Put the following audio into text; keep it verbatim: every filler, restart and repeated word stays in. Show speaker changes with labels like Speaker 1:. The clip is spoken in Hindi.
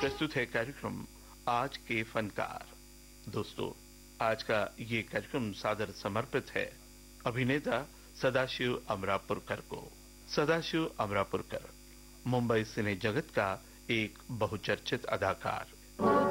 Speaker 1: प्रस्तुत है कार्यक्रम आज के फनकार। दोस्तों, आज का ये कार्यक्रम सादर समर्पित है अभिनेता सदाशिव अमरापुरकर को। सदाशिव अमरापुरकर मुंबई सिने जगत का एक बहुचर्चित अदाकार।